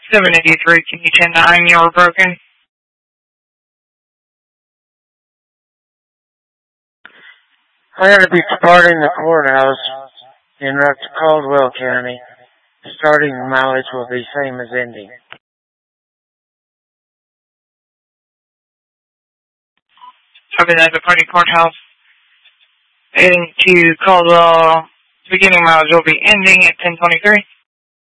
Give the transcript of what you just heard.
783, can you 10-9, you were broken? I'm going to be departing the courthouse in route to Caldwell County. Starting mileage will be same as ending. Copy that, departing courthouse. Heading to Caldwell, beginning mileage will be ending at 10:23.